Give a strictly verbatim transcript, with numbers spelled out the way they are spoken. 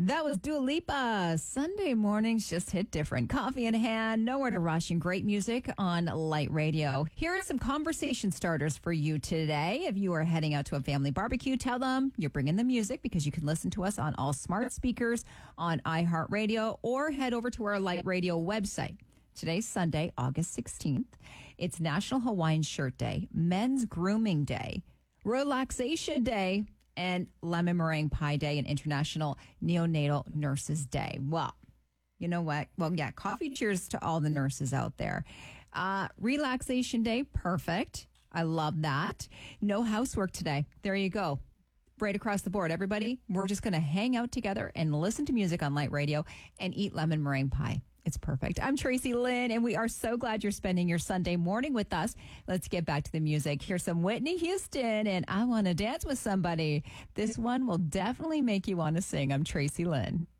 That was Dua Lipa. Sunday mornings just hit different. Coffee in hand, nowhere to rush, and great music on Light Radio. Here are some conversation starters for you today. If you are heading out to a family barbecue, tell them you're bringing the music because you can listen to us on all smart speakers on iHeartRadio or head over to our Light Radio website. Today's Sunday, August sixteenth. It's National Hawaiian Shirt Day, Men's Grooming Day, Relaxation Day, and Lemon Meringue Pie Day and International Neonatal Nurses Day. Well, you know what? Well, yeah, coffee cheers to all the nurses out there. Uh, Relaxation Day, perfect. I love that. No housework today. There you go. Right across the board. Everybody, we're just going to hang out together and listen to music on Light Radio and eat lemon meringue pie. It's perfect. I'm Tracy Lynn, and we are so glad you're spending your Sunday morning with us. Let's get back to the music. Here's some Whitney Houston, and I Want to Dance with Somebody. This one will definitely make you want to sing. I'm Tracy Lynn.